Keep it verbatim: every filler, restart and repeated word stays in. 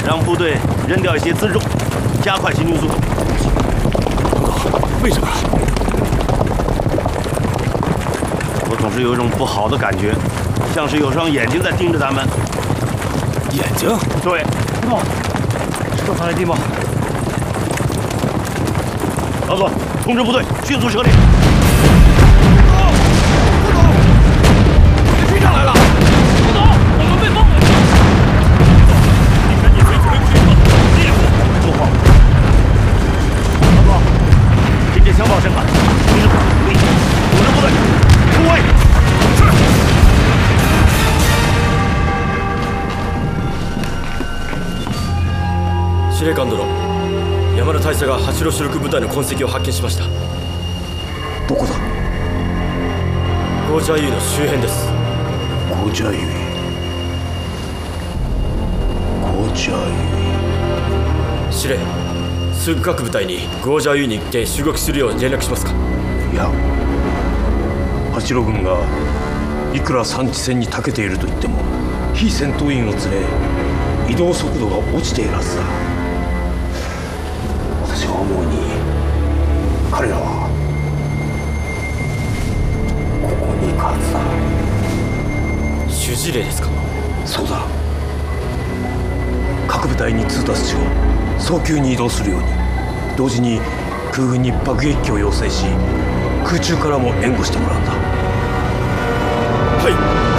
让部队扔掉一些辎重，加快行军速度。 报告，为什么？ 我总是有一种不好的感觉，像是有双眼睛在盯着咱们。 眼睛？ 对。 报告，收到传来地吗？ 老左，通知部队迅速撤离。 上来了，不走，我们被包围了。你赶紧随指挥部队撤，烈火不慌。老总，听见枪炮声了，同志注意，组织部队突围。是。司令官殿、山田大佐が八路主力部隊の痕跡を発見しました。 どこだ？ ゴージャーユーの周辺です。 ゴージャーユイゴージャーユイ司令、すぐ各部隊にゴージャーユイに行って襲撃するよう連絡しますか。 いや、八路軍がいくら山地戦に長けていると言っても非戦闘員を連れ移動速度が落ちているはずだ。私は思うに彼らはここに行くはずだ。 主事令ですか。 そうだ。各部隊に通達しろ。早急に移動するように。同時に空軍に爆撃機を要請し、空中からも援護してもらうんだ。 はい。